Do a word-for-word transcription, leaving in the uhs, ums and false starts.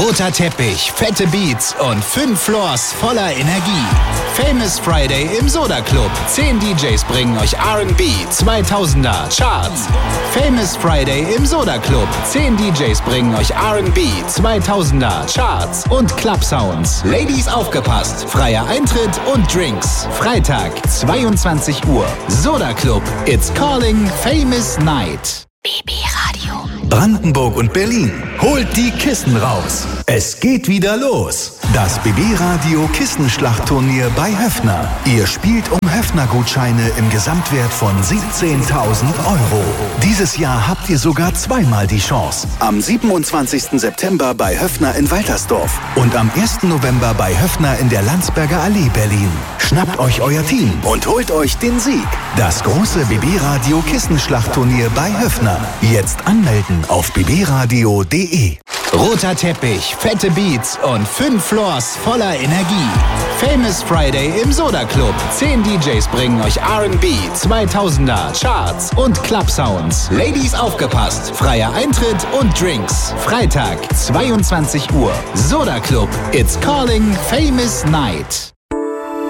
Roter Teppich, fette Beats und fünf Floors voller Energie. Famous Friday im Soda Club. Zehn D Js bringen euch R and B, zweitausender, Charts. Famous Friday im Soda Club. Zehn D Js bringen euch R and B, zweitausender, Charts und Club Sounds. Ladies aufgepasst, freier Eintritt und Drinks. Freitag, zweiundzwanzig Uhr. Soda Club. It's calling Famous Night. B B Radio. Brandenburg und Berlin. Holt die Kissen raus. Es geht wieder los. Das B B Radio Kissenschlachtturnier bei Höffner. Ihr spielt um Höffner-Gutscheine im Gesamtwert von siebzehntausend Euro. Dieses Jahr habt ihr sogar zweimal die Chance. Am siebenundzwanzigsten September bei Höffner in Waltersdorf und am ersten November bei Höffner in der Landsberger Allee, Berlin. Schnappt euch euer Team und holt euch den Sieg. Das große B B Radio Kissenschlachtturnier bei Höffner. Jetzt anmelden auf b b radio punkt d e. Roter Teppich, fette Beats und fünf Floors voller Energie. Famous Friday im Soda Club. Zehn D Js bringen euch R and B, zweitausender, Charts und Club Sounds. Ladies aufgepasst, freier Eintritt und Drinks. Freitag, zweiundzwanzig Uhr. Soda Club. It's calling Famous Night.